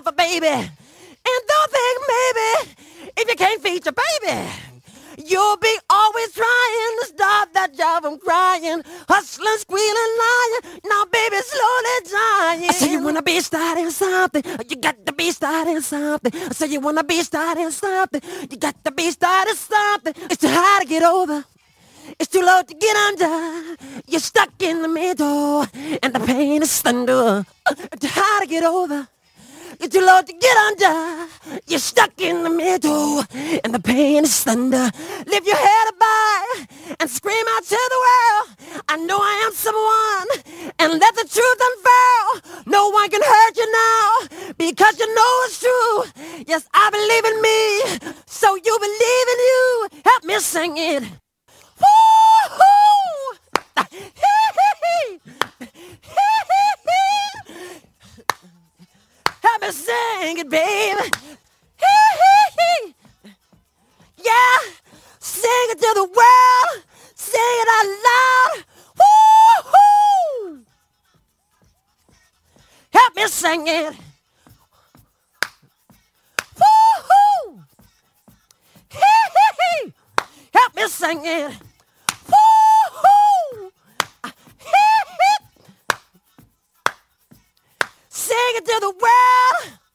a baby. And don't think maybe if you can't feed your baby, you'll be always trying to stop that job from crying, hustling, squealing, lying. Now, baby, slowly dying. I say you wanna be starting something. You got to be starting something. I say you wanna be starting something. You got to be starting something. It's too hard to get over. It's too low to get under. You're stuck in the middle, and the pain is thunder. It's too hard to get over. It's too low to get under. You're stuck in the middle, and the pain is thunder. Lift your head up high and scream out to the world. I know I am someone, and let the truth unfurl. No one can hurt you now, because you know it's true. Yes, I believe in me, so you believe in you. Help me sing it. Woo-hoo! Help me sing it, baby. Yeah, sing it to the world. Sing it out loud. Woo-hoo! Help me sing it. Woo-hoo! Help me sing it. Woo-hoo! Sing it to the world.